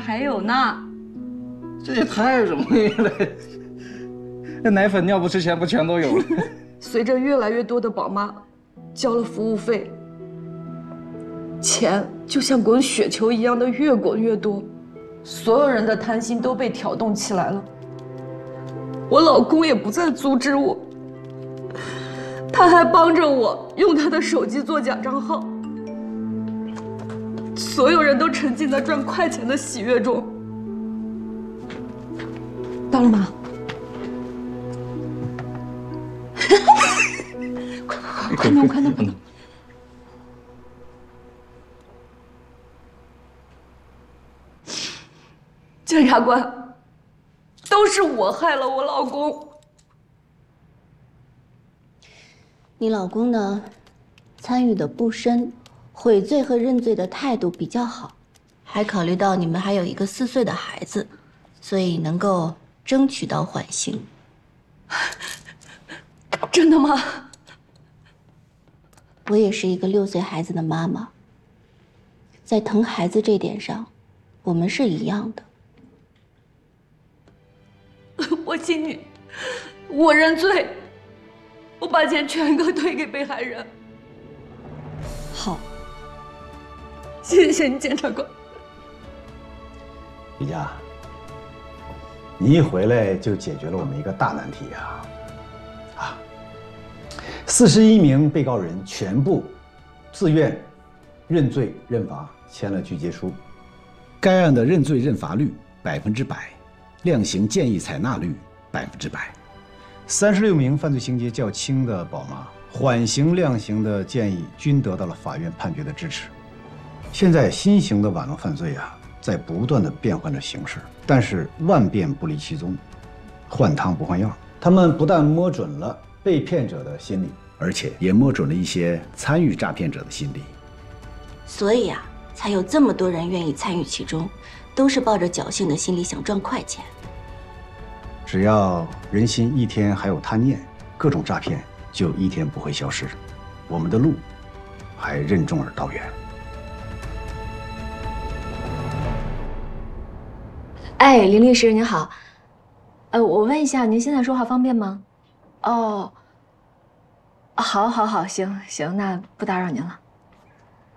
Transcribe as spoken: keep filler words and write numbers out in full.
还有呢。 这也太容易了，那奶粉、尿不湿钱不全都有了？ 随着越来越多的宝妈交了服务费，钱就像滚雪球一样的越滚越多，所有人的贪心都被挑动起来了。我老公也不再阻止我，他还帮着我用他的手机做假账号。所有人都沉浸在赚快钱的喜悦中。到了吗？快快快弄快弄快弄！检察官，都是我害了我老公。 你老公呢，参与的不深，悔罪和认罪的态度比较好，还考虑到你们还有一个四岁的孩子，所以能够争取到缓刑。 真的吗？ 我也是一个六岁孩子的妈妈，在疼孩子这点上，我们是一样的。 我请你，我认罪，我把钱全额退给被害人。 好， 谢谢你，检察官。 李佳，你一回来就解决了我们一个大难题啊！啊，四十一名被告人全部自愿认罪认罚，签了具结书。该案的认罪认罚率百分之百，量刑建议采纳率百分之百。三十六名犯罪情节较轻的宝妈，缓刑量刑的建议均得到了法院判决的支持。现在新型的网络犯罪啊，在不断的变换着形式，但是万变不离其宗，换汤不换药。他们不但摸准了被骗者的心理，而且也摸准了一些参与诈骗者的心理。 所以啊，才有这么多人愿意参与其中，都是抱着侥幸的心理想赚快钱。 只要人心一天还有贪念，各种诈骗就一天不会消失。我们的路还任重而道远。 哎，林律师您好，呃，我问一下，您现在说话方便吗？哦，好，好，好，行行，那不打扰您了。